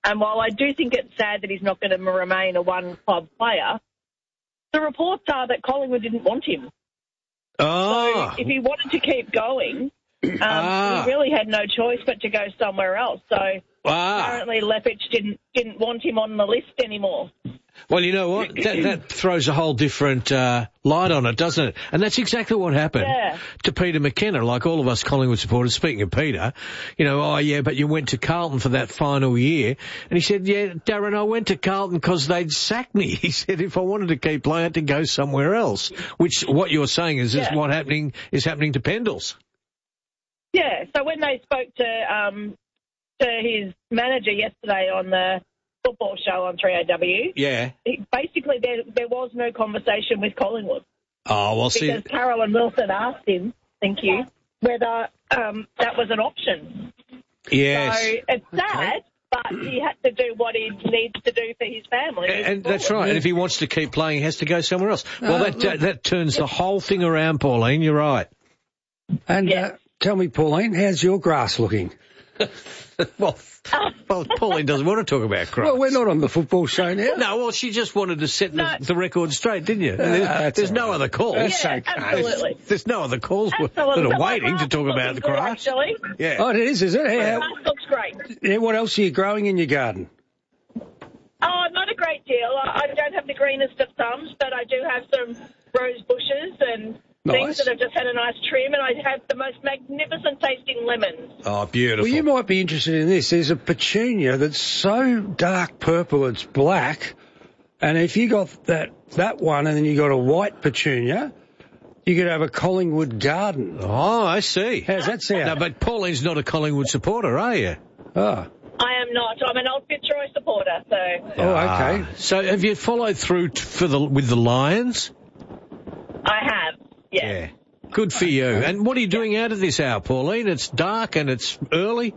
And while I do think it's sad that he's not going to remain a one-club player, the reports are that Collingwood didn't want him. Oh. So if he wanted to keep going, he really had no choice but to go somewhere else. So apparently Leppich didn't want him on the list anymore. Well, you know what? That throws a whole different light on it, doesn't it? And that's exactly what happened to Peter McKenna, like all of us Collingwood supporters. Speaking of Peter, but you went to Carlton for that final year. And he said, yeah, Darren, I went to Carlton because they'd sacked me. He said if I wanted to keep playing, I had to go somewhere else, which what you're saying is what is happening to Pendles. Yeah, so when they spoke to his manager yesterday on the football show on 3AW, basically there was no conversation with Collingwood. Oh, well, because Carolyn Wilson asked him, whether that was an option. Yes. So it's sad, but he had to do what he needs to do for his family. And that's right. And if he wants to keep playing, he has to go somewhere else. Well, that turns the whole thing around, Pauline. You're right. And tell me, Pauline, how's your grass looking? Well, Pauline doesn't want to talk about grass. Well, we're not on the football show now. No, well, she just wanted to set the record straight, didn't you? There's no other calls. Absolutely. There's no other calls that are waiting to talk about the grass. Actually. Yeah. Oh, it is it? The grass looks great. Yeah, what else are you growing in your garden? Oh, not a great deal. I don't have the greenest of thumbs, but I do have some rose bushes and things that have just had a nice trim, and I have the most magnificent tasting lemons. Oh, beautiful. Well, you might be interested in this. There's a petunia that's so dark purple it's black, and if you got that one and then you got a white petunia, you could have a Collingwood garden. Oh, I see. How's that sound? No, but Pauline's not a Collingwood supporter, are you? Oh. I am not. I'm an old Fitzroy supporter, so... Oh, okay. So have you followed through with the Lions? I have. Yeah. Good for you. And what are you doing out of this hour, Pauline? It's dark and it's early.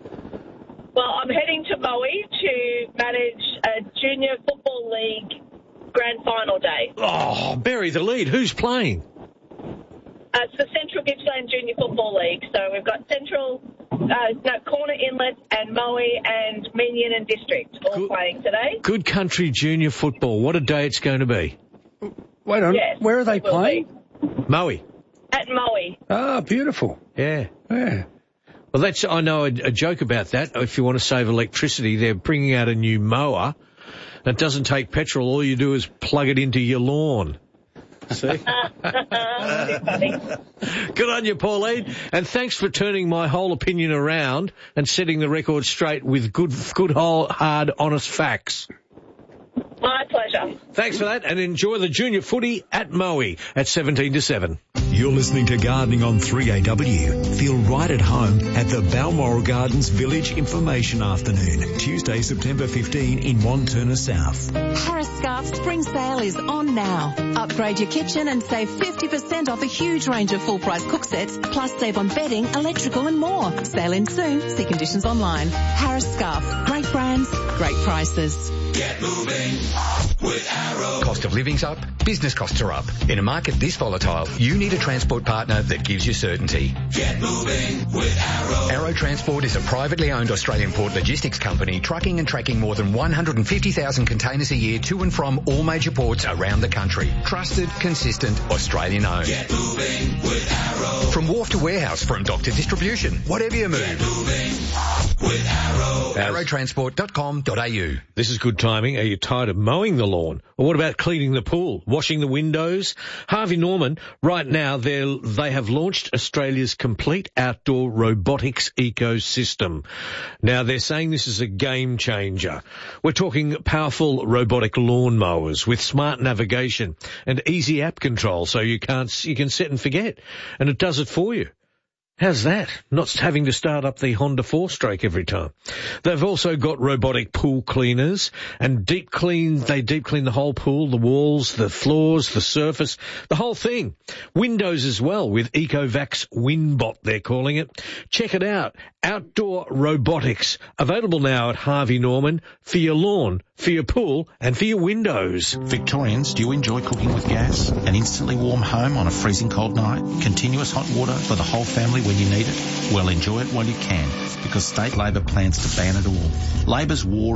Well, I'm heading to Maui to manage a Junior Football League Grand Final day. Oh, bury the lead. Who's playing? It's the Central Gippsland Junior Football League. So we've got Corner Inlet and Maui and Minion and District all playing today. Good country junior football. What a day it's going to be. Wait on. Yes, where are they playing? Maui. At Maui. Ah, beautiful. Yeah. Yeah. Well, I know a joke about that. If you want to save electricity, they're bringing out a new mower that doesn't take petrol. All you do is plug it into your lawn. See? Funny. Good on you, Pauline. And thanks for turning my whole opinion around and setting the record straight with good, hard, honest facts. My pleasure. Thanks for that, and enjoy the junior footy at Maui at 7:17. You're listening to Gardening on 3AW. Feel right at home at the Balmoral Gardens Village Information Afternoon, Tuesday, September 15 in Wantirna South. Harris Scarf Spring Sale is on now. Upgrade your kitchen and save 50% off a huge range of full-price cook sets, plus save on bedding, electrical and more. Sale in soon. See conditions online. Harris Scarf. Great brands, great prices. Get moving with Arrow. Cost of living's up, business costs are up. In a market this volatile, you need a transport partner that gives you certainty. Get moving with Arrow. Arrow Transport is a privately owned Australian port logistics company trucking and tracking more than 150,000 containers a year to and from all major ports around the country. Trusted, consistent, Australian owned. Get moving with Arrow. From wharf to warehouse, from dock to distribution, whatever you move. Get moving with Arrow. Arrowtransport.com.au. This is good timing. Are you tired of mowing the lawn? Or what about cleaning the pool, washing the windows? Harvey Norman, right now, they have launched Australia's complete outdoor robotics ecosystem. Now, they're saying this is a game changer. We're talking powerful robotic lawn mowers with smart navigation and easy app control, so you can set and forget, and it does it for you. How's that? Not having to start up the Honda 4-stroke every time. They've also got robotic pool cleaners and they deep clean the whole pool, the walls, the floors, the surface, the whole thing. Windows as well with EcoVax WinBot, they're calling it. Check it out. Outdoor robotics. Available now at Harvey Norman for your lawn, for your pool and for your windows. Victorians, do you enjoy cooking with gas? An instantly warm home on a freezing cold night? Continuous hot water for the whole family when you need it? Well, enjoy it while you can, because State Labor plans to ban it all. Labor's war